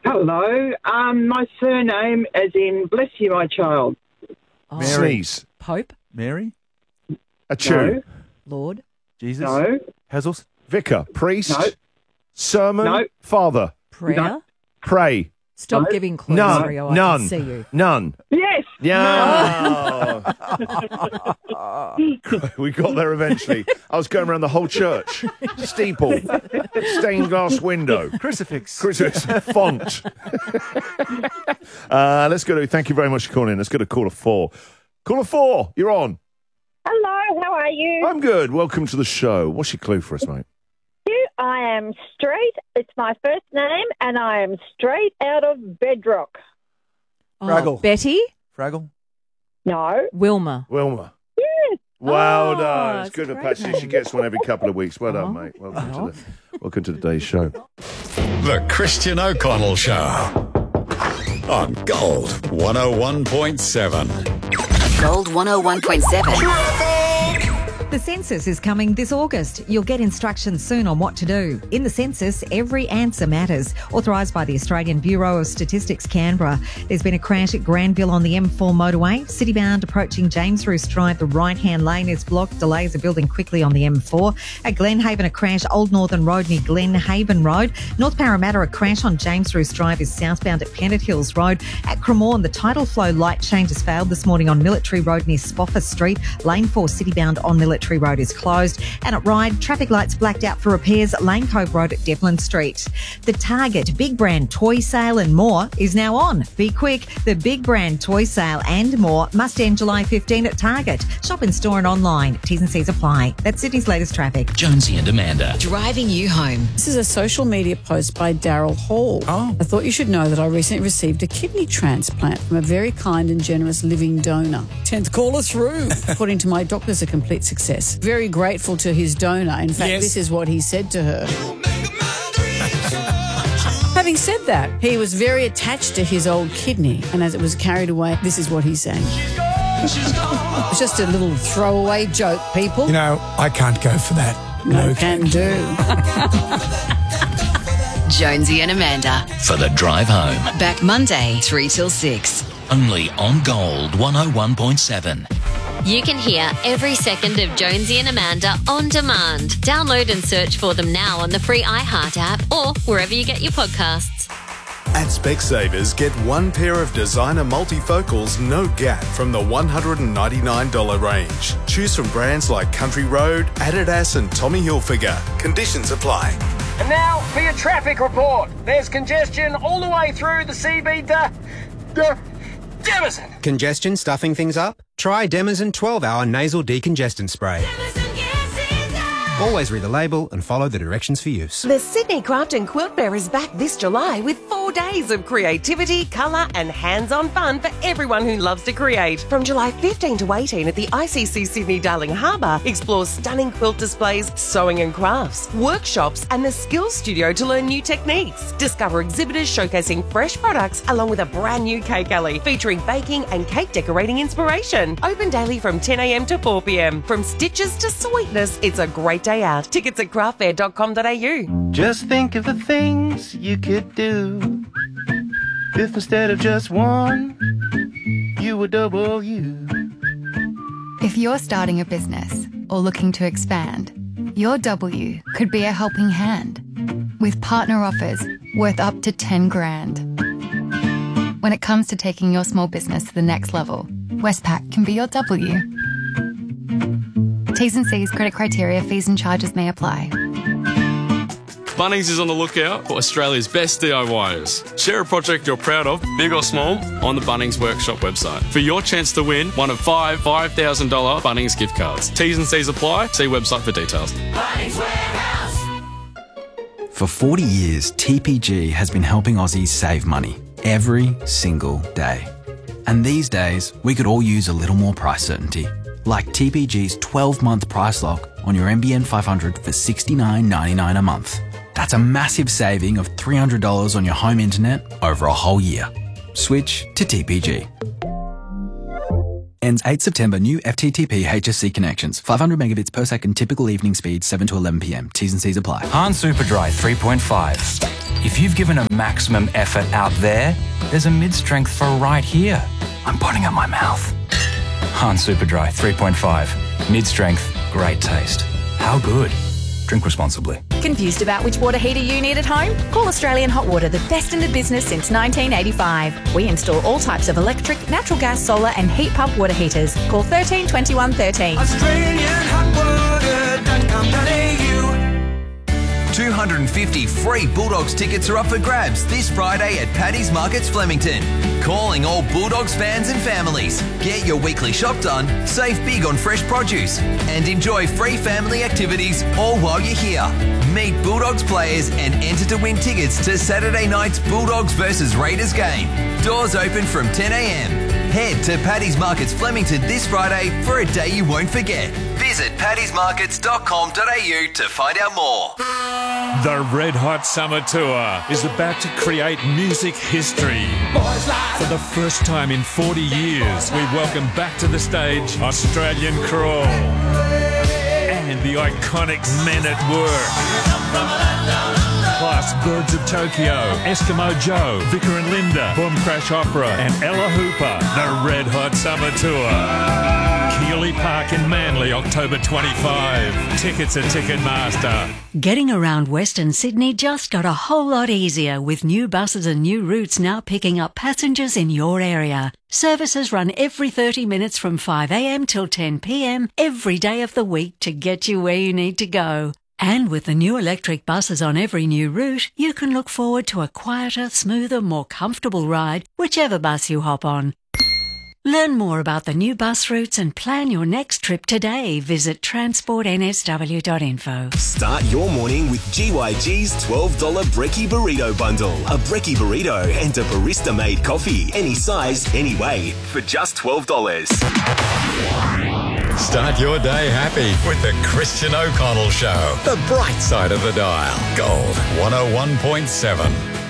Hello. My surname as in bless you, my child. Oh. Sneeze. Pope? Mary? A chew. No. Lord? Jesus? No. Hazzles? Vicar. Priest. No. Sermon. No. Father. Prayer? No. Pray. Stop No. giving clues, None. Rio. I None. can see you. None. Yes. Yeah. We got there eventually. I was going around the whole church. Steeple. Stained glass window. Crucifix. Christmas font. Let's go to, thank you very much for calling in. Let's go to caller 4. Caller 4, you're on. Hello, how are you? I'm good. Welcome to the show. What's your clue for us, mate? I am straight. It's my first name, and I am straight out of Bedrock. Fraggle. Betty? Fraggle? No. Wilma? Wilma. Yes. Well Oh, done. It's it's good a of great Patsy. name. She gets one every couple of weeks. Well done, Oh. mate. Welcome to today's show. The Christian O'Connell Show on Gold 101.7. Gold 101.7. The census is coming this August. You'll get instructions soon on what to do. In the census, every answer matters. Authorised by the Australian Bureau of Statistics, Canberra. There's been a crash at Granville on the M4 motorway. Citybound approaching James Roos Drive, the right-hand lane is blocked. Delays are building quickly on the M4. At Glenhaven, a crash, Old Northern Road near Glenhaven Road. North Parramatta, a crash on James Roos Drive is southbound at Pennant Hills Road. At Cremorne, the tidal flow light change has failed this morning on Military Road near Spoffer Street. Lane 4 Citybound on Military Road is closed. And at Ryde, traffic lights blacked out for repairs. Lane Cove Road at Devlin Street. The Target Big Brand Toy Sale and More is now on. Be quick. The Big Brand Toy Sale and More must end July 15 at Target. Shop in store and online. T's and C's apply. That's Sydney's latest traffic. Jonesy and Amanda. Driving you home. This is a social media post by Daryl Hall. Oh. I thought you should know that I recently received a kidney transplant from a very kind and generous living donor. 10th caller through. According to my doctors, a complete success. Very grateful to his donor. In fact, This is what he said to her. Having said that, he was very attached to his old kidney, and as it was carried away, this is what he sang. It's just a little throwaway joke, people. You know, I can't go for that. No can do. Jonesy and Amanda. For the drive home. Back Monday, 3 till 6. Only on Gold 101.7. You can hear every second of Jonesy and Amanda on demand. Download and search for them now on the free iHeart app or wherever you get your podcasts. At Specsavers, get one pair of designer multifocals, no gap, from the $199 range. Choose from brands like Country Road, Adidas and Tommy Hilfiger. Conditions apply. And now for your traffic report. There's congestion all the way through the CB Demison. Congestion stuffing things up? Try Demison 12-hour nasal decongestant spray. Always read the label and follow the directions for use. The Sydney Craft and Quilt Fair is back this July with 4 days of creativity, colour and hands-on fun for everyone who loves to create. From July 15 to 18 at the ICC Sydney Darling Harbour, explore stunning quilt displays, sewing and crafts, workshops and the Skills Studio to learn new techniques. Discover exhibitors showcasing fresh products along with a brand new cake alley featuring baking and cake decorating inspiration. Open daily from 10 a.m. to 4 p.m. From stitches to sweetness, it's a great day out. Tickets at craftfair.com.au. Just think of the things you could do if instead of just one, you were double you. If you're starting a business or looking to expand, your W could be a helping hand with partner offers worth up to 10 grand. When it comes to taking your small business to the next level, Westpac can be your W. T's and C's, credit criteria, fees and charges may apply. Bunnings is on the lookout for Australia's best DIYers. Share a project you're proud of, big or small, on the Bunnings Workshop website for your chance to win one of five $5,000 Bunnings gift cards. T's and C's apply. See website for details. Bunnings Warehouse. For 40 years, TPG has been helping Aussies save money every single day. And these days, we could all use a little more price certainty. Like TPG's 12-month price lock on your NBN 500 for $69.99 a month. That's a massive saving of $300 on your home internet over a whole year. Switch to TPG. Ends 8 September. New FTTP HSC connections. 500 megabits per second. Typical evening speed 7 to 11 p.m. T's and C's apply. Han Superdry 3.5. If you've given a maximum effort out there, there's a mid-strength for right here. I'm putting up my mouth. Han Superdry 3.5. Mid-strength, great taste. How good? Drink responsibly. Confused about which water heater you need at home? Call Australian Hot Water, the best in the business since 1985. We install all types of electric, natural gas, solar and heat pump water heaters. Call 13 21 13. AustralianHotWater.com.au 250 free Bulldogs tickets are up for grabs this Friday at Paddy's Markets Flemington. Calling all Bulldogs fans and families. Get your weekly shop done, save big on fresh produce, and enjoy free family activities all while you're here. Meet Bulldogs players and enter to win tickets to Saturday night's Bulldogs versus Raiders game. Doors open from 10 a.m. Head to Paddy's Markets Flemington this Friday for a day you won't forget. Visit paddysmarkets.com.au to find out more. The Red Hot Summer Tour is about to create music history. For the first time in 40 years, we welcome back to the stage Australian Crawl and the iconic Men at Work. Plus Birds of Tokyo, Eskimo Joe, Vicar and Linda, Boom Crash Opera and Ella Hooper. The Red Hot Summer Tour. Keeley Park in Manly, October 25. Tickets at Ticketmaster. Getting around Western Sydney just got a whole lot easier with new buses and new routes now picking up passengers in your area. Services run every 30 minutes from 5 a.m. till 10 p.m. every day of the week to get you where you need to go. And with the new electric buses on every new route, you can look forward to a quieter, smoother, more comfortable ride, whichever bus you hop on. Learn more about the new bus routes and plan your next trip today. Visit transportnsw.info. Start your morning with GYG's $12 Brekkie Burrito Bundle. A Brekkie Burrito and a barista-made coffee. Any size, any way, for just $12. Start your day happy with the Christian O'Connell Show. The bright side of the dial. Gold 101.7.